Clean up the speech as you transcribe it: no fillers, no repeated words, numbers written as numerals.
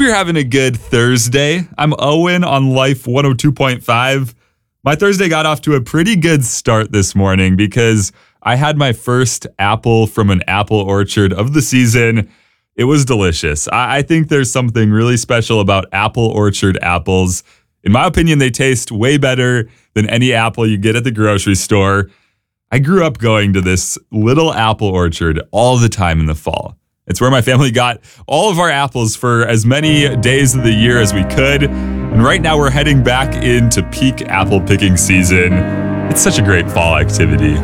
you're having a good Thursday. I'm Owen on Life 102.5. My Thursday got off to a pretty good start this morning because I had my first apple from an apple orchard of the season. It was delicious. I think there's something really special about apple orchard apples. In my opinion, they taste way better than any apple you get at the grocery store. I grew up going to this little apple orchard all the time in the fall. It's where my family got all of our apples for as many days of the year as we could. And right now we're heading back into peak apple picking season. It's such a great fall activity.